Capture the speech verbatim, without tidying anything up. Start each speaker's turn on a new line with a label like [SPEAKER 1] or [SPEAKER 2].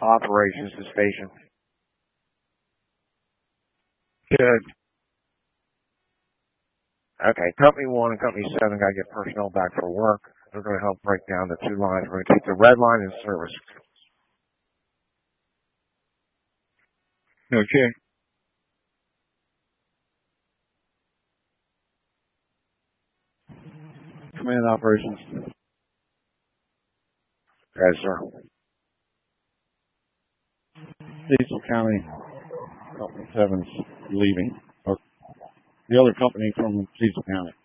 [SPEAKER 1] operations to station?
[SPEAKER 2] Good.
[SPEAKER 1] Okay, Company one and Company seven got to get personnel back for work. They're going to help break down the two lines. We're going to keep the red line in service.
[SPEAKER 2] Okay.
[SPEAKER 3] Command operations.
[SPEAKER 1] Yes, sir.
[SPEAKER 3] Cecil County, Company seven's leaving. Or the other company from Cecil County.